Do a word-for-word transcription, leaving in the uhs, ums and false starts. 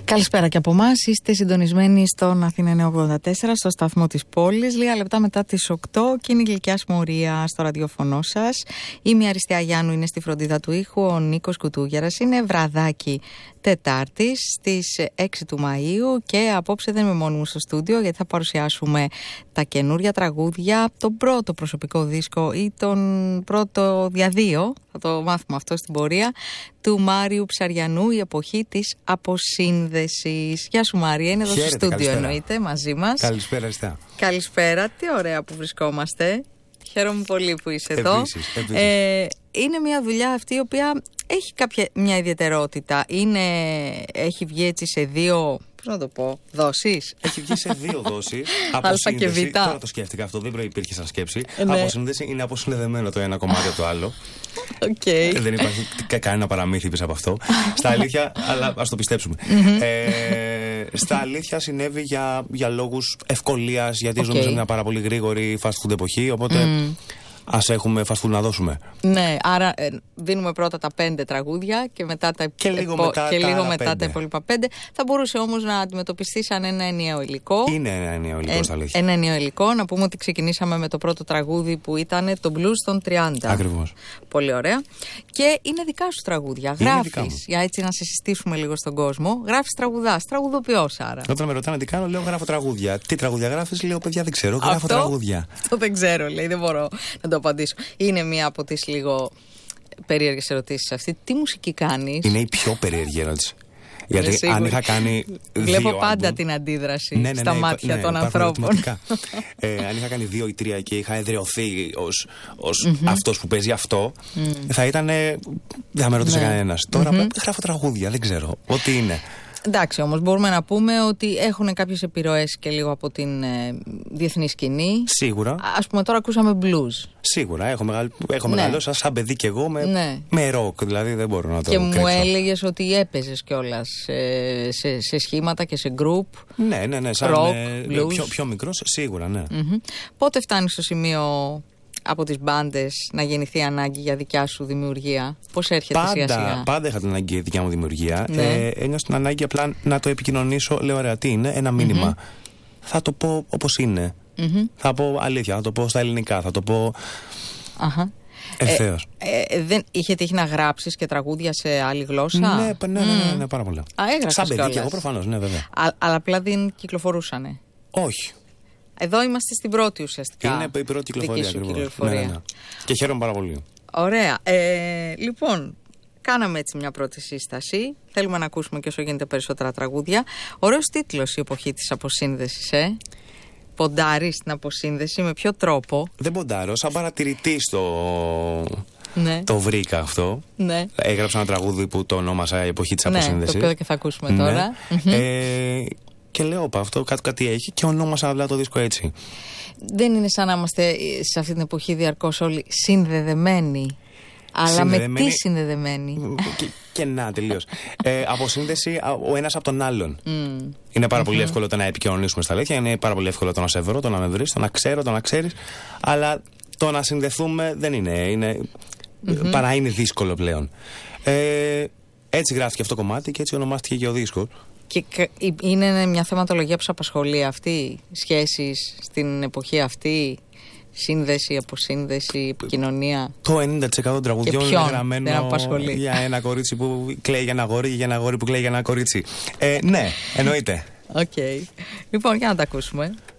Καλησπέρα και από εμάς. Είστε συντονισμένοι στον Αθήνα εννιακόσια ογδόντα τέσσερα, στο σταθμό της πόλης. Λίγα λεπτά μετά τις οκτώ και είναι η Γλυκιά Μορία στο ραδιόφωνο σας. Είμαι η Αριστεία Γιάννου, είναι στη φροντίδα του ήχου. Ο Νίκος Κουτούγερας είναι βραδάκι Τετάρτης στις έξι του Μαΐου. Και απόψε δεν είμαι μόνη μου στο στούντιο, γιατί θα παρουσιάσουμε τα καινούρια τραγούδια, τον πρώτο προσωπικό δίσκο ή τον πρώτο διαδίο, θα το μάθουμε αυτό στην πορεία, του Μάριου Ψαριανού, η εποχή της αποσύνδεσης. Γεια σου Μάρια, είναι εδώ στο στούντιο, καλησπέρα. Εννοείται, μαζί μας. Καλησπέρα, Αριστεία. Καλησπέρα, τι ωραία που βρισκόμαστε. Χαίρομαι πολύ που είσαι επίσης, εδώ. επίσης. Ε, είναι μια δουλειά αυτή η οποία έχει κάποια, μια ιδιαιτερότητα. Είναι, έχει βγει έτσι σε δύο, πώς να το πω, δόσεις. Έχει βγει σε δύο δόσεις. Α και Β. Τώρα το σκέφτηκα αυτό, δεν προϋπήρχε σαν σκέψη. Ε, ναι. Αποσύνδεση είναι αποσυνδεδεμένο το ένα κομμάτι από το άλλο. Okay. Δεν υπάρχει κανένα παραμύθι πίσω από αυτό. Στα αλήθεια, αλλά ας το πιστέψουμε. ε, στα αλήθεια συνέβη για, για λόγους ευκολίας, γιατί okay. ζούμε σε μια πάρα πολύ γρήγορη fast food εποχή. Οπότε mm. ας έχουμε fast food να δώσουμε. Ναι, άρα ε, δίνουμε πρώτα τα πέντε τραγούδια και μετά τα, και λίγο επο, μετά, και τα, λίγο μετά πέντε. τα υπόλοιπα πέντε. Θα μπορούσε όμως να αντιμετωπιστεί σαν ένα ενιαίο υλικό. Είναι ένα ενιαίο υλικό, ε, στα αλήθεια. Ένα ενιαίο υλικό. Να πούμε ότι ξεκινήσαμε με το πρώτο τραγούδι που ήταν το Blues των τριάντα. Ακριβώς. Πολύ ωραία. Και είναι δικά σου τραγούδια. Γράφεις, για έτσι να σε συστήσουμε λίγο στον κόσμο. Γράφεις τραγουδάς, τραγουδοποιός άρα. Όταν με ρωτάνε τι κάνω, λέω γράφω τραγούδια. Τι τραγούδια γράφεις, λέω παιδιά δεν ξέρω, γράφω αυτό, τραγούδια. Αυτό δεν ξέρω, λέει, δεν μπορώ να το απαντήσω. Είναι μία από τις λίγο περίεργες ερωτήσεις αυτή. Τι μουσική κάνεις? Είναι η πιο περίεργη ερώτηση. Γιατί αν είχα κάνει. Βλέπω δύο πάντα άλμπουμ, την αντίδραση ναι, ναι, στα ναι, μάτια ναι, των ναι, ανθρώπων. ε, αν είχα κάνει δύο ή τρία και είχα εδραιωθεί ως, ως mm-hmm. αυτός που παίζει αυτό, mm. θα ήταν. Δεν θα με ρωτούσε ναι. κανένας. Τώρα mm-hmm. γράφω τραγούδια, δεν ξέρω. Ό,τι είναι. Εντάξει, όμως μπορούμε να πούμε ότι έχουν κάποιες επιρροές και λίγο από την ε, διεθνή σκηνή. Σίγουρα. Ας πούμε τώρα ακούσαμε blues. Σίγουρα. Έχω, μεγαλ... έχω ναι. μεγαλώσει σαν παιδί κι εγώ με, ναι. με rock. Δηλαδή δεν μπορώ να το και κρύψω. μου έλεγες ότι έπαιζες κιόλας σε, σε, σε σχήματα και σε group. Ναι, ναι, ναι. Σαν rock, ε, blues. Πιο, πιο μικρός, σίγουρα, ναι. Mm-hmm. Πότε φτάνεις στο σημείο από τις μπάντες να γεννηθεί ανάγκη για δικιά σου δημιουργία? Πώς έρχεται πάντα, σιγά σιγά? Πάντα είχα την ανάγκη για δικιά μου δημιουργία. Ναι. Ε, ένιωσα την ανάγκη απλά να το επικοινωνήσω. Λέω ωραία, τι είναι, ένα μήνυμα. Mm-hmm. Θα το πω όπως είναι. Mm-hmm. Θα πω αλήθεια, θα το πω στα ελληνικά, θα το πω uh-huh. ευθέως. Ε, ε, δεν είχε τύχει να γράψεις και τραγούδια σε άλλη γλώσσα? Ναι, ναι, ναι, ναι, ναι πάρα πολλά. Α, έγραψες σαν παιδί κιόλας. και εγώ προφανώς, ναι, βέβαια. Α, αλλά απλά δεν κυκλοφορούσανε. Όχι. Εδώ είμαστε στην πρώτη ουσιαστικά. Είναι η πρώτη κυκλοφορία, ακριβώς. Ναι, ναι, ναι. Και χαίρομαι πάρα πολύ. Ωραία. Ε, λοιπόν, κάναμε έτσι μια πρώτη σύσταση. Θέλουμε να ακούσουμε και όσο γίνεται περισσότερα τραγούδια. Ωραίος τίτλος, η εποχή της αποσύνδεσης, ε. Ποντάρεις την αποσύνδεση, με ποιο τρόπο? Δεν ποντάρω, σαν παρατηρητής το... Ναι. Το βρήκα αυτό. Ναι. Έγραψα ένα τραγούδι που το ονόμασα η εποχή της ναι, αποσύνδεσης. Το οποίο και θα ακούσουμε ναι. τώρα. Ε, και λέω, πα, αυτό κάτι, κάτι έχει και ονόμασα απλά το δίσκο έτσι. Δεν είναι σαν να είμαστε σε αυτή την εποχή διαρκώς όλοι συνδεδεμένοι? Αλλά με τι συνδεδεμένοι? Και, και να, τελείως. ε, αποσύνδεση ο ένας από τον άλλον. Mm. Είναι πάρα mm-hmm. πολύ εύκολο το να επικοινωνήσουμε στα αλήθεια. Είναι πάρα πολύ εύκολο το να σε βρω, το να με βρεις, το να ξέρω, το να ξέρεις. Αλλά το να συνδεθούμε δεν είναι. είναι mm-hmm. Παρά είναι δύσκολο πλέον. Ε, έτσι γράφτηκε αυτό το κομμάτι και έτσι ονομάστηκε και ο δίσκος. Και είναι μια θεματολογία που σε απασχολεί αυτή, σχέσεις στην εποχή αυτή, σύνδεση, αποσύνδεση, επικοινωνία? Το ενενήντα τοις εκατό των τραγουδιών είναι γραμμένο για ένα κορίτσι που κλαίει για ένα αγόρι και για ένα αγόρι που κλαίει για ένα κορίτσι. Ε, ναι, εννοείται. Οκ. Okay. Λοιπόν, για να τα ακούσουμε.